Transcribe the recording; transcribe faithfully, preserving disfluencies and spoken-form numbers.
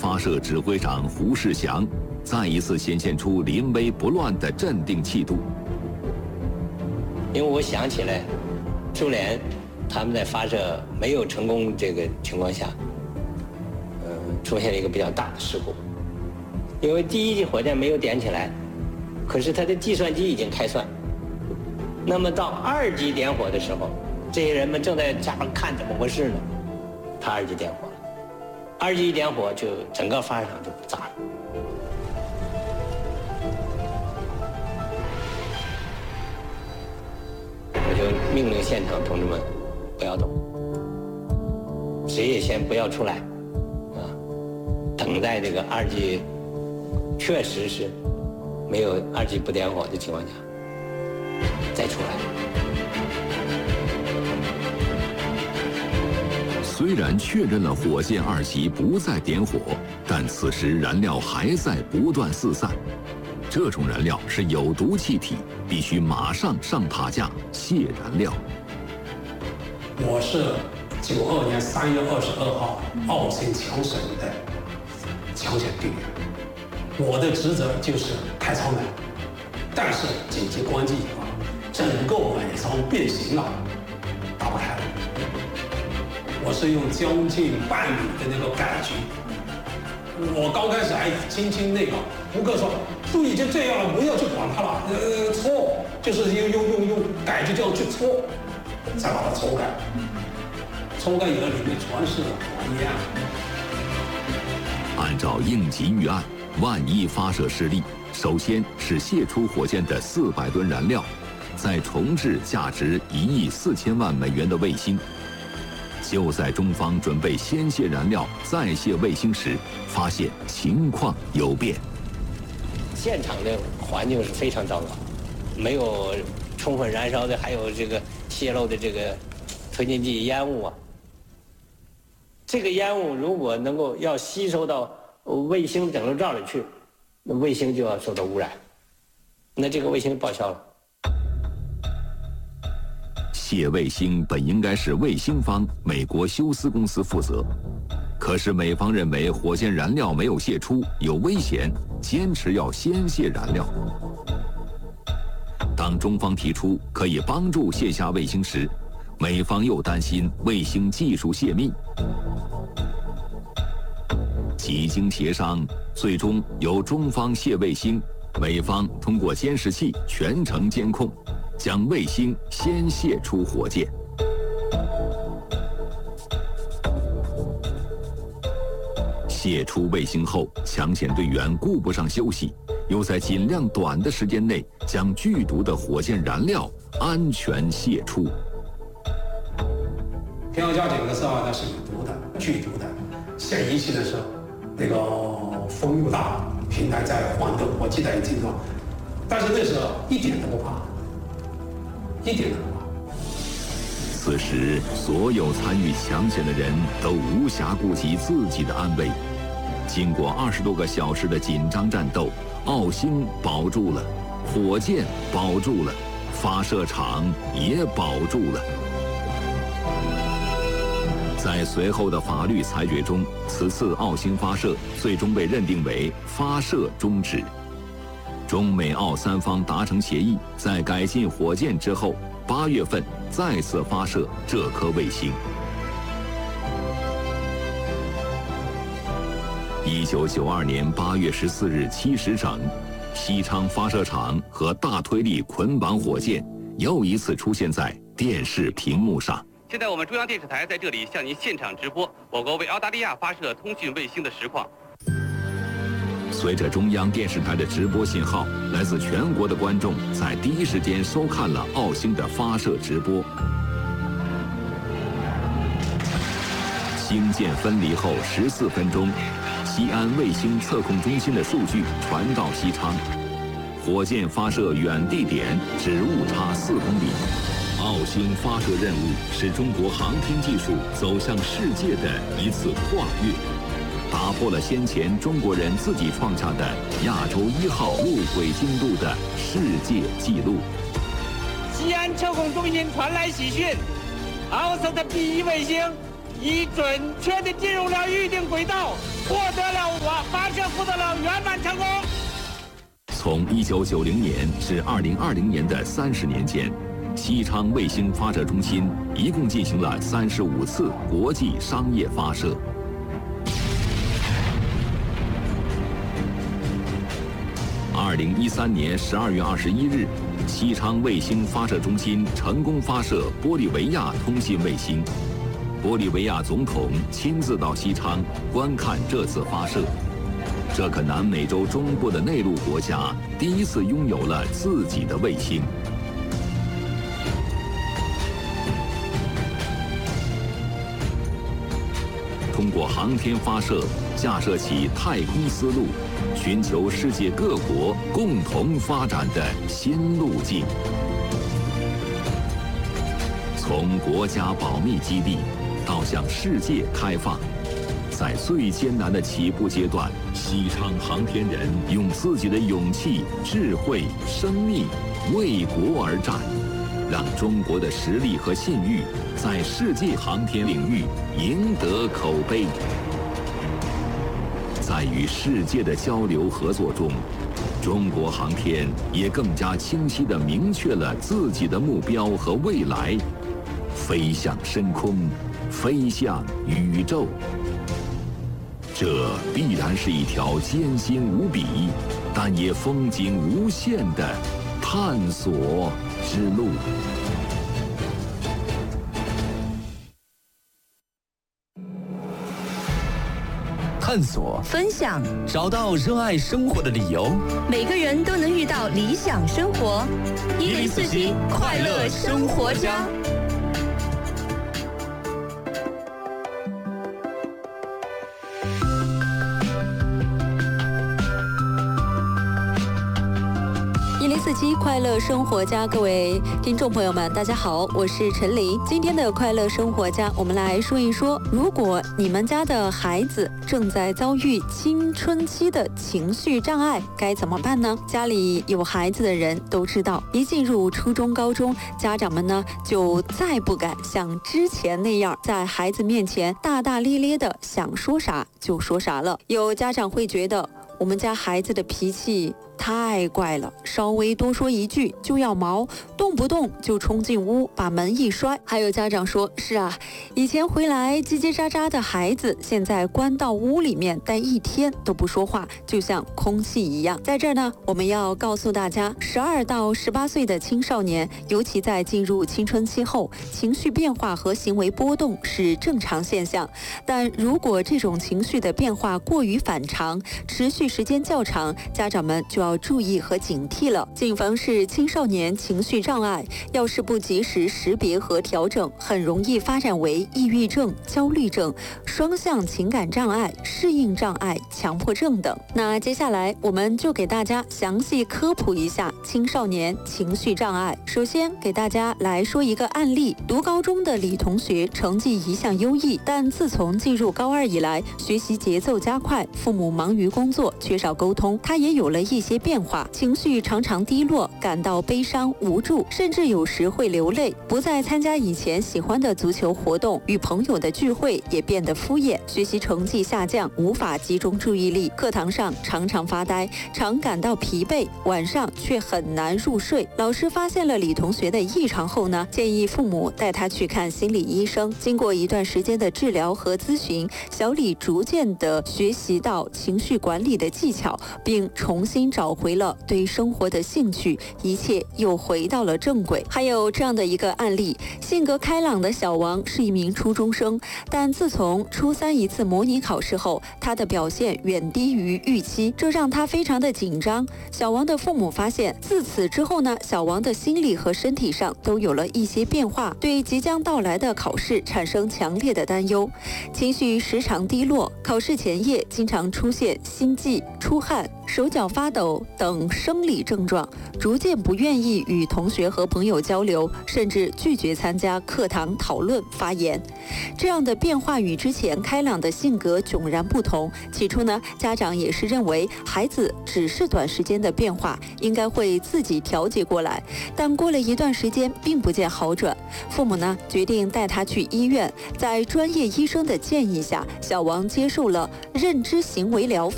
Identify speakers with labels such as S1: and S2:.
S1: 发射指挥长胡世祥再一次显现出临危不乱的镇定气度。
S2: 因为我想起来，苏联他们在发射没有成功这个情况下，呃，出现了一个比较大的事故。因为第一级火箭没有点起来，可是它的计算机已经开算。那么到二级点火的时候，这些人们正在下面看怎么回事呢？他二级点火了，二级一点火就整个发射场就炸了。我就命令现场同志们不要动，谁也先不要出来，啊，等待这个二级确实是没有二级不点火的情况下再出来。
S1: 虽然确认了火箭二级不再点火，但此时燃料还在不断四散。这种燃料是有毒气体，必须马上上塔架卸燃料。
S3: 我是九二年三月二十二号澳新强省的强险队员，我的职责就是开舱门，但是紧急关机以后，整个尾舱变形了，打不开了。我是用将近半米的那个改局，我刚开始还轻轻那个，胡克说都已经这样了，不要去管它了，呃，搓，就是用用用用改局这样去搓，再把它搓开，搓开以后里面全是火焰。
S1: 按照应急预案，万一发射失利，首先是泄出火箭的四百吨燃料，再重置价值一亿四千万美元的卫星。就在中方准备先卸燃料再卸卫星时，发现情况有变。
S2: 现场的环境是非常糟糕，没有充分燃烧的，还有这个泄漏的这个推进剂烟雾啊。这个烟雾如果能够要吸收到卫星整流罩里去，那卫星就要受到污染，那这个卫星报销了。
S1: 卸卫星本应该是卫星方美国休斯公司负责，可是美方认为火箭燃料没有泄出，有危险，坚持要先卸燃料。当中方提出可以帮助卸下卫星时，美方又担心卫星技术泄密。几经协商，最终由中方卸卫星，美方通过监视器全程监控，将卫星先卸出火箭。卸出卫星后，抢险队员顾不上休息，又在尽量短的时间内将剧毒的火箭燃料安全卸出。
S3: 天要加井的时候，它是有毒的、剧毒的。卸仪器的时候，那个风又大，平台在晃动，我记得很清楚。但是那时候一点都不怕。一点都不怕。
S1: 此时，所有参与抢险的人都无暇顾及自己的安危。经过二十多个小时的紧张战斗，澳星保住了，火箭保住了，发射场也保住了。在随后的法律裁决中，此次澳星发射最终被认定为发射终止。中美澳三方达成协议，在改进火箭之后，八月份再次发射这颗卫星。一九九二年八月十四日七时整，西昌发射场和大推力捆绑火箭又一次出现在电视屏幕上。
S4: 现在我们中央电视台在这里向您现场直播我国为澳大利亚发射通讯卫星的实况。
S1: 随着中央电视台的直播信号，来自全国的观众在第一时间收看了澳星的发射直播。星舰分离后十四分钟，西安卫星测控中心的数据传到西昌，火箭发射远地点只误差四公里。澳星发射任务是中国航天技术走向世界的一次跨越，打破了先前中国人自己创下的亚洲一号路轨精度的世界纪录。
S5: 西安测控中心传来喜讯，澳洲的第一卫星已准确地进入了预定轨道，获得了发射负责人圆满成功。
S1: 从一九九零年至二零二零年的三十年间，西昌卫星发射中心一共进行了三十五次国际商业发射。二零一三年十二月二十一日，西昌卫星发射中心成功发射玻利维亚通信卫星。玻利维亚总统亲自到西昌观看这次发射。这个南美洲中部的内陆国家第一次拥有了自己的卫星。通过航天发射，架设起太空思路，寻求世界各国共同发展的新路径。从国家保密基地到向世界开放，在最艰难的起步阶段，西昌航天人用自己的勇气、智慧、生命为国而战，让中国的实力和信誉在世界航天领域赢得口碑。在与世界的交流合作中，中国航天也更加清晰地明确了自己的目标和未来，飞向深空，飞向宇宙。这必然是一条艰辛无比，但也风景无限的探索之路。
S6: 探索，
S7: 分享，
S6: 找到热爱生活的理由。
S7: 每个人都能遇到理想生活。
S6: 一零四七快乐生活家。
S8: 一零四七快乐生活家，各位听众朋友们，大家好，我是陈琳。今天的快乐生活家，我们来说一说，如果你们家的孩子正在遭遇青春期的情绪障碍，该怎么办呢？家里有孩子的人都知道，一进入初中、高中，家长们呢就再不敢像之前那样在孩子面前大大咧咧的想说啥就说啥了。有家长会觉得，我们家孩子的脾气太怪了，稍微多说一句就要毛，动不动就冲进屋把门一摔。还有家长说，是啊，以前回来叽叽喳喳的孩子，现在关到屋里面待一天都不说话，就像空气一样。在这儿呢，我们要告诉大家，十二到十八岁的青少年，尤其在进入青春期后，情绪变化和行为波动是正常现象，但如果这种情绪的变化过于反常，持续时间较长，家长们就要要注意和警惕了。谨防是青少年情绪障碍，要是不及时识别和调整，很容易发展为抑郁症、焦虑症、双向情感障碍、适应障碍、强迫症等。那接下来我们就给大家详细科普一下青少年情绪障碍。首先给大家来说一个案例，读高中的李同学成绩一向优异，但自从进入高二以来，学习节奏加快，父母忙于工作，缺少沟通，他也有了一些变化，情绪常常低落，感到悲伤无助，甚至有时会流泪，不再参加以前喜欢的足球活动，与朋友的聚会也变得敷衍，学习成绩下降，无法集中注意力，课堂上常常发呆，常感到疲惫，晚上却很难入睡。老师发现了李同学的异常后呢，建议父母带他去看心理医生。经过一段时间的治疗和咨询，小李逐渐地学习到情绪管理的技巧，并重新找回了对生活的兴趣，一切又回到了正轨。还有这样的一个案例，性格开朗的小王是一名初中生，但自从初三一次模拟考试后，他的表现远低于预期，这让他非常的紧张。小王的父母发现，自此之后呢，小王的心理和身体上都有了一些变化，对即将到来的考试产生强烈的担忧，情绪时常低落，考试前夜经常出现心悸、出汗、手脚发抖等生理症状，逐渐不愿意与同学和朋友交流，甚至拒绝参加课堂讨论发言。这样的变化与之前开朗的性格迥然不同。起初呢，家长也是认为孩子只是短时间的变化，应该会自己调节过来，但过了一段时间并不见好转，父母呢决定带他去医院。在专业医生的建议下，小王接受了认知行为疗法。